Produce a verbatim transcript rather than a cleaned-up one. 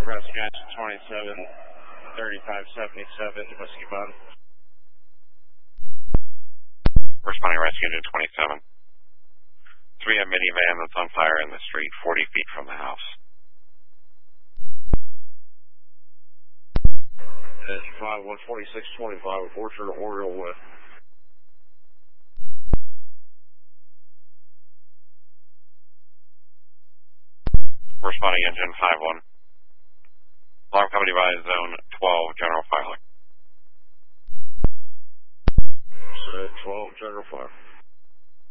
Wisconsin twenty-seven, thirty-five seventy-seven, Whiskey Bottom. Responding rescue engine twenty-seven. three A minivan that's on fire in the street, forty feet from the house. Engine five, one forty-six twenty-five, Orchard Oriole West. Responding engine five one. Alarm company by zone twelve, general fire. So twelve, general fire.